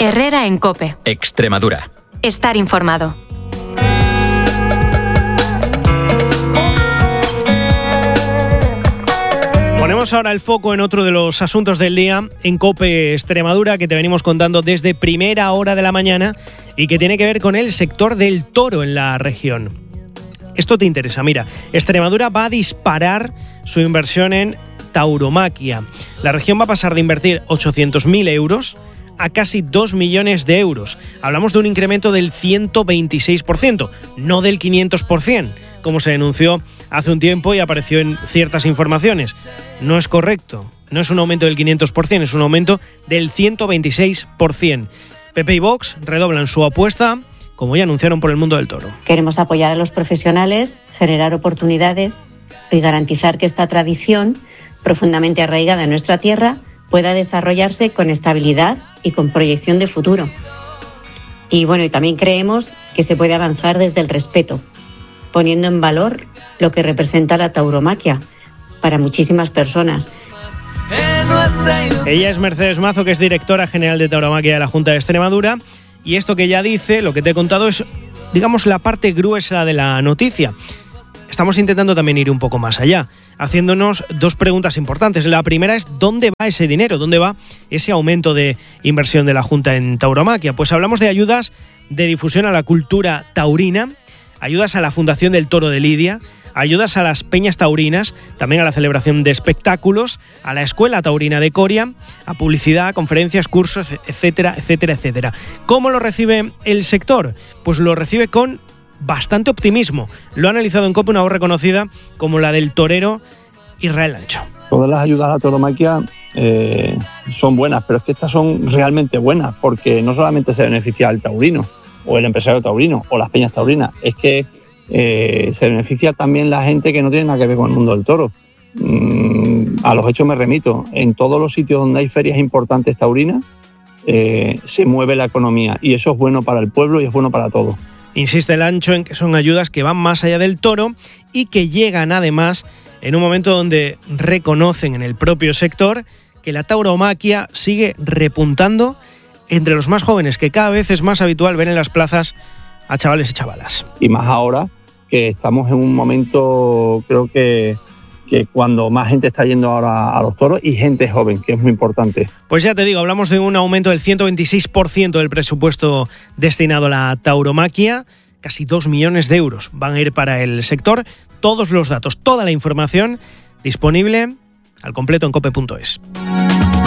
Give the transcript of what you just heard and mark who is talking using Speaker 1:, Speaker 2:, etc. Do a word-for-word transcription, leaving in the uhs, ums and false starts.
Speaker 1: Herrera en COPE.
Speaker 2: Extremadura.
Speaker 1: Estar informado.
Speaker 3: Ponemos ahora el foco en otro de los asuntos del día en COPE Extremadura, que te venimos contando desde primera hora de la mañana y que tiene que ver con el sector del toro en la región. Esto te interesa, mira, Extremadura va a disparar su inversión en tauromaquia. La región va a pasar de invertir ochocientos mil euros a casi dos millones de euros. Hablamos de un incremento del ciento veintiséis por ciento, no del quinientos por ciento, como se denunció hace un tiempo y apareció en ciertas informaciones. No es correcto, no es un aumento del quinientos por ciento, es un aumento del ciento veintiséis por ciento. P P y Vox redoblan su apuesta, como ya anunciaron, por el mundo del toro.
Speaker 4: Queremos apoyar a los profesionales, generar oportunidades y garantizar que esta tradición, profundamente arraigada en nuestra tierra, pueda desarrollarse con estabilidad y con proyección de futuro. Y bueno, y también creemos que se puede avanzar desde el respeto, poniendo en valor lo que representa la tauromaquia para muchísimas personas.
Speaker 3: Ella es Mercedes Mazo, que es directora general de tauromaquia de la Junta de Extremadura, y esto que ella dice, lo que te he contado, es, digamos, la parte gruesa de la noticia. Estamos intentando también ir un poco más allá, haciéndonos dos preguntas importantes. La primera es, ¿dónde va ese dinero? ¿Dónde va ese aumento de inversión de la Junta en tauromaquia? Pues hablamos de ayudas de difusión a la cultura taurina, ayudas a la Fundación del Toro de Lidia, ayudas a las peñas taurinas, también a la celebración de espectáculos, a la Escuela Taurina de Coria, a publicidad, conferencias, cursos, etcétera, etcétera, etcétera. ¿Cómo lo recibe el sector? Pues lo recibe con bastante optimismo. Lo ha analizado en COPE una voz reconocida como la del torero Israel Ancho.
Speaker 5: Todas las ayudas a la tauromaquia eh, son buenas, pero es que estas son realmente buenas, porque no solamente se beneficia al taurino, o el empresario taurino, o las peñas taurinas, es que eh, se beneficia también la gente que no tiene nada que ver con el mundo del toro. Mm, a los hechos me remito. En todos los sitios donde hay ferias importantes taurinas, eh, se mueve la economía, y eso es bueno para el pueblo y es bueno para todos.
Speaker 3: Insiste el Ancho en que son ayudas que van más allá del toro y que llegan además en un momento donde reconocen en el propio sector que la tauromaquia sigue repuntando entre los más jóvenes, que cada vez es más habitual ver en las plazas a chavales y chavalas.
Speaker 5: Y más ahora que estamos en un momento, creo que, que cuando más gente está yendo ahora a los toros, y gente joven, que es muy importante.
Speaker 3: Pues ya te digo, hablamos de un aumento del ciento veintiséis por ciento del presupuesto destinado a la tauromaquia. Casi dos millones de euros van a ir para el sector. Todos los datos, toda la información disponible al completo en cope punto es.